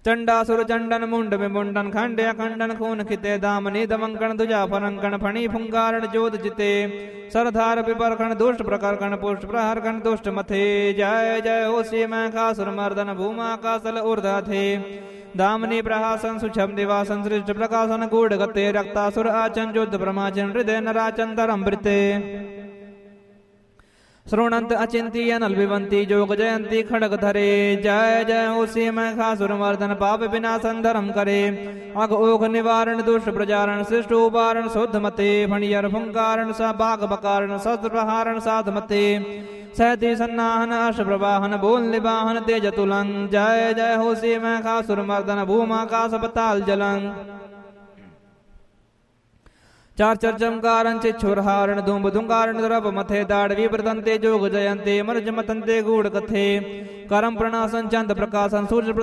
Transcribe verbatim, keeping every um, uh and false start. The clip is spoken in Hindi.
चंडासुर चंडन मुंड विमुंडन खंडय खंडन खून खिते दामनी दमंकन दुजा फरंकन फणी फुंगारण जोत जिते सरधार विपरकण दुष्ट प्रकरकण पुष्ट प्रहरकण दुष्ट मथे जय जय हो श्री मैखासुर मर्दन भूमा कासल ऊर्धा थे दामनी प्रहासन सुछम दिवासन सृष्ट प्रकाशन गूढ़ गते रक्तासुर आचन युद्ध ब्रह्माचन हृदय नराचंदर अमृते श्रोणंत अचिंती अनल विवंती जोग जयंती खड़ग धरे जय जय हो श्री मैखासुर मर्दन पाप विनाशन धर्म करे अघ ओघ निवारण दुष्ट प्रजारण शिष्ट उपारण शुद्ध मते फणियर फुंकारण स बाघ बकारण शस्त्र प्रहारण साध मते सहती सन्नाहन अश प्रवाहन बोल निवाहन तेज तुलंग जय जय हो श्री मैखासुर मर्दन भूमाकाश पताल जलंग चार चर्चम कारण चिच्छुरहारण धूम धुंगारण द्रव मथे दाड़वी प्रदंते जोग जयंते मर्ज मतंते गूढ़ कथे करम प्रणासन चंद प्रकाशन सूर्य